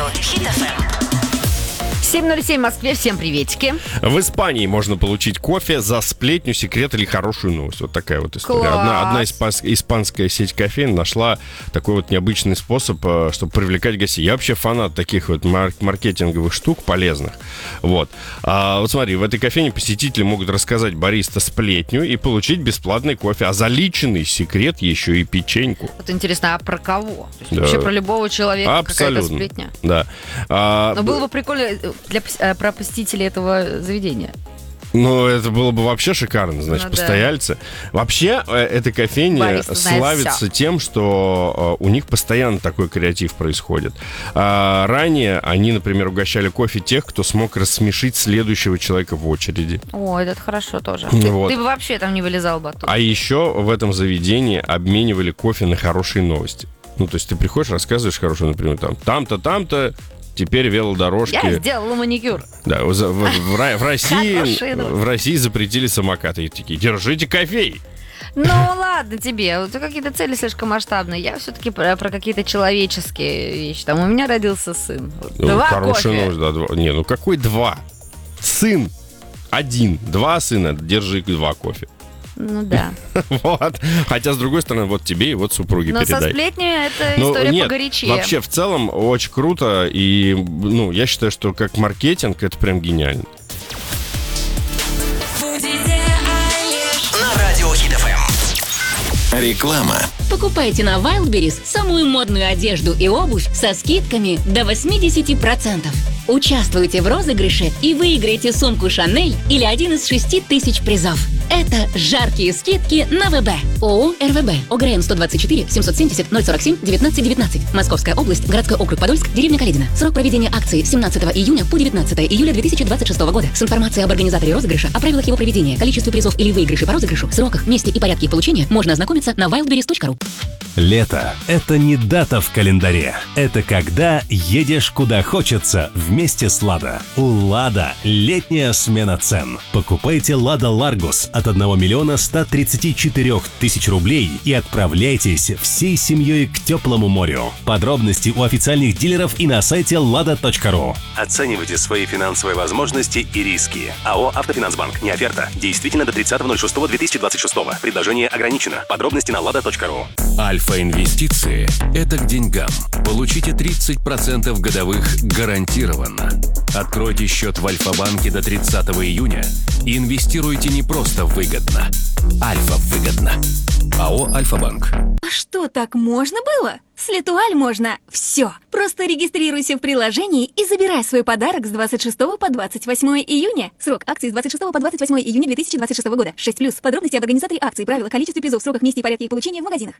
Hit FM. 7:07 в Москве. Всем приветики. В Испании можно получить кофе за сплетню, секрет или хорошую новость. Вот такая вот история. Класс. Одна испанская сеть кофеин нашла такой вот необычный способ, чтобы привлекать гостей. Я вообще фанат таких вот маркетинговых штук полезных. Вот. Вот смотри, в этой кофейне посетители могут рассказать бариста сплетню и получить бесплатный кофе. А за личный секрет еще и печеньку. Вот интересно, а про кого? То есть Да. вообще про любого человека Абсолютно. какая-то сплетня? Да. Но было бы прикольно про посетителей этого заведения. Ну, это было бы вообще шикарно, значит, Ну да. постояльцы. Вообще, эта кофейня Бариста знает славится всё. тем, что у них постоянно такой креатив происходит. Ранее они, например, угощали кофе тех, кто смог рассмешить следующего человека в очереди. О, это хорошо тоже. Вот. Ты бы вообще там не вылезал бы оттуда. А еще в этом заведении обменивали кофе на хорошие новости. Ну, то есть ты приходишь, рассказываешь хорошую, например, там-то, теперь велодорожки. Я сделала маникюр. Да, в Машину. России запретили самокаты. И такие, держите кофей. Ну ладно тебе, вот какие-то цели слишком масштабные. Я все-таки про какие-то человеческие вещи. Там у меня родился сын. Вот, Ну, 2 хорошая кофе. новость, да, 2. Не, ну какой 2? Сын 1, 2 сына, держи 2 кофе. Ну да. Вот. Хотя, с другой стороны, вот тебе и вот супруге Но со передай. сплетнями это Ну, история нет, погорячее. вообще, в целом, очень круто. И, ну, я считаю, что как маркетинг, это прям гениально. На радио Hit FM. Реклама. Покупайте на Wildberries самую модную одежду и обувь со скидками до 80%. Участвуйте в розыгрыше и выиграйте сумку Шанель или один из 6000 призов. Это жаркие скидки на ВБ. ООО «РВБ». ОГРН 124 770 047 1919. Московская область, городской округ Подольск, деревня Каледино. Срок проведения акции с 17 июня по 19 июля 2026 года. С информацией об организаторе розыгрыша, о правилах его проведения, количестве призов или выигрышей по розыгрышу, сроках, месте и порядке их получения можно ознакомиться на wildberries.ru. Лето – это не дата в календаре. Это когда едешь куда хочется вместе с «Лада». У «Лада» летняя смена цен. Покупайте «Лада Ларгус» от 1 134 000 рублей и отправляйтесь всей семьей к теплому морю. Подробности у официальных дилеров и на сайте lada.ru. Оценивайте свои финансовые возможности и риски. АО «Автофинансбанк». Не оферта. Действительно до 30.06.2026. Предложение ограничено. Подробности на lada.ru. Альфа-инвестиции – это к деньгам. Получите 30% годовых гарантированно. Откройте счет в Альфа-банке до 30 июня и инвестируйте не просто выгодно. Альфа-выгодно. АО «Альфа-банк». А что, так можно было? С Летуаль можно все. Просто регистрируйся в приложении и забирай свой подарок с 26 по 28 июня. Срок акции с 26 по 28 июня 2026 года. 6+. Подробности об организаторе акции, правила, количестве призов, сроках, месте и порядке их получения в магазинах.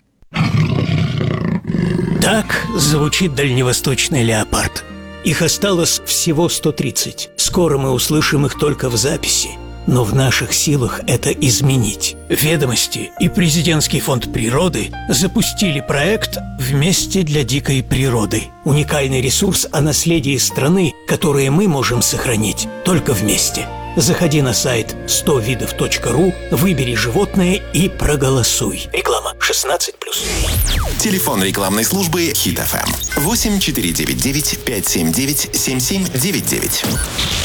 Так звучит дальневосточный леопард. Их осталось всего 130. Скоро мы услышим их только в записи. Но в наших силах это изменить. «Ведомости» и Президентский фонд природы запустили проект «Вместе для дикой природы». Уникальный ресурс о наследии страны, которое мы можем сохранить только вместе. Заходи на сайт 100видов.ру, выбери животное и проголосуй. Реклама 16+. Телефон рекламной службы Hit FM 8499 579 7799.